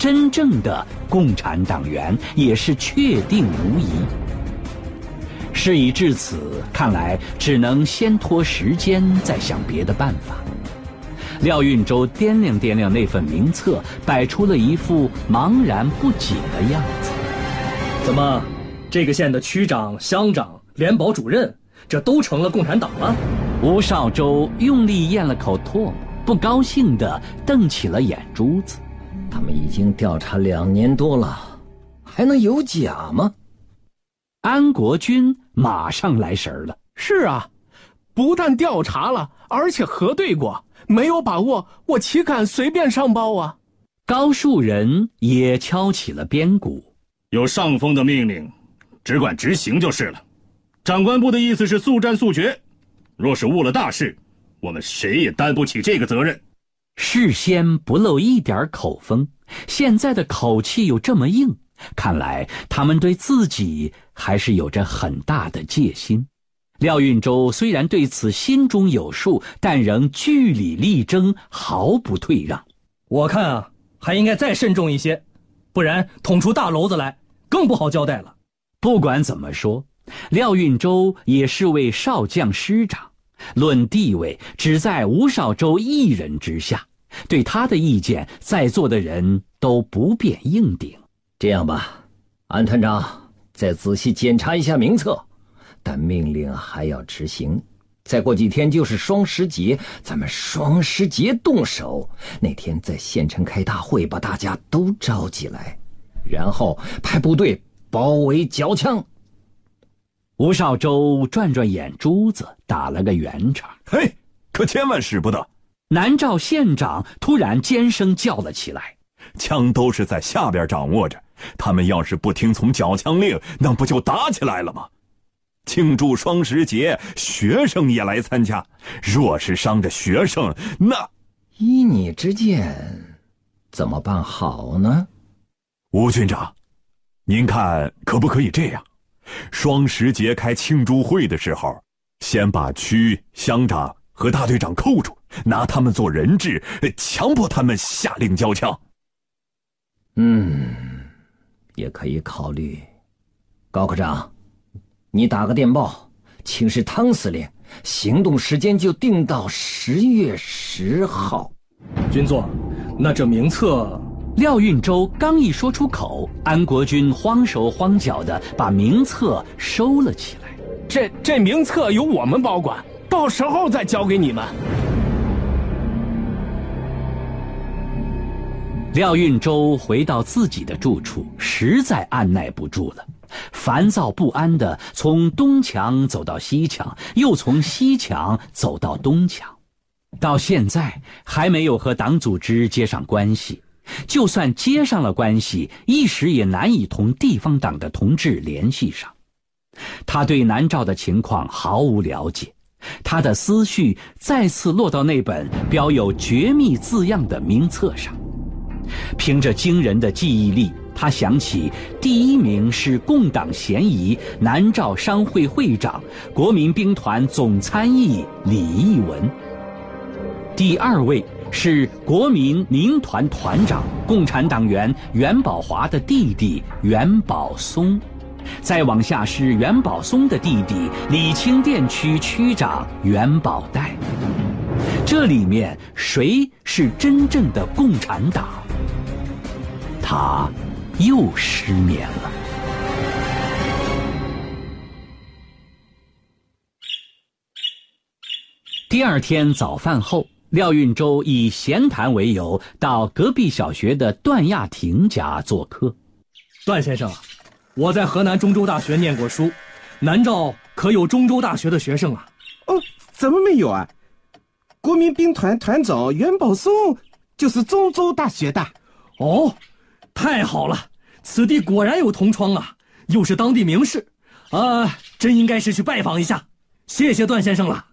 真正的共产党员也是确定无疑。事已至此，看来只能先拖时间，再想别的办法。廖运周掂量掂量那份名册，摆出了一副茫然不解的样子。 怎么，这个县的区长、乡长、联保主任，这都成了共产党了？ 吴少洲用力咽了口唾沫，不高兴地瞪起了眼珠子。 他们已经调查2年多了，还能有假吗？ 安国军马上来神了。 是啊，不但调查了，而且核对过，没有把握，我岂敢随便上报啊？ 高树人也敲起了边鼓。 有上峰的命令，只管执行就是了。长官部的意思是速战速决，若是误了大事，我们谁也担不起这个责任。 事先不露一点口风，现在的口气又这么硬，看来他们对自己还是有着很大的戒心。廖运周虽然对此心中有数，但仍据理力争，毫不退让。 我看啊，还应该再慎重一些，不然捅出大篓子来，更不好交代了。 不管怎么说，廖运周也是位少将师长，论地位只在吴少洲一人之下，对他的意见在座的人都不便硬顶。 这样吧，安团长再仔细检查一下名册，但命令还要执行。再过几天就是双十节，咱们双十节动手，那天在县城开大会，把大家都召集来，然后派部队包围缴枪。 吴少洲转转眼珠子，打了个圆场。 嘿，可千万使不得！ 南赵县长突然尖声叫了起来： 枪都是在下边掌握着，他们要是不听从缴枪令，那不就打起来了吗？庆祝双十节，学生也来参加，若是伤着学生，那…… 依你之见，怎么办好呢？ 吴军长，您看可不可以这样？双十节开庆祝会的时候，先把区、乡长和大队长扣住，拿他们做人质，强迫他们下令交枪。 也可以考虑。高科长，你打个电报，请示汤司令，行动时间就定到10月10号。 军座，那这名册…… 廖运周刚一说出口，安国军慌手慌脚地把名册收了起来。 这名册由我们保管，到时候再交给你们。 廖运周回到自己的住处，实在按耐不住了，烦躁不安地从东墙走到西墙，又从西墙走到东墙，到现在还没有和党组织接上关系。就算接上了关系，一时也难以同地方党的同志联系上。他对南诏的情况毫无了解，他的思绪再次落到那本标有绝密字样的名册上。凭着惊人的记忆力，他想起第1名是共党嫌疑南诏商会会长、国民兵团总参议李义文，第2位是国民民团团长、共产党员袁宝华的弟弟袁宝松，再往下是袁宝松的弟弟李清店区区长袁宝岱。这里面谁是真正的共产党？他又失眠了。第2天早饭后，廖运周以闲谈为由到隔壁小学的段亚亭家做客。 段先生，我在河南中州大学念过书，南诏可有中州大学的学生啊？ 怎么没有啊？国民兵团团长袁宝松就是中州大学的。 哦，太好了，此地果然有同窗啊，又是当地名士，真应该是去拜访一下。谢谢段先生了。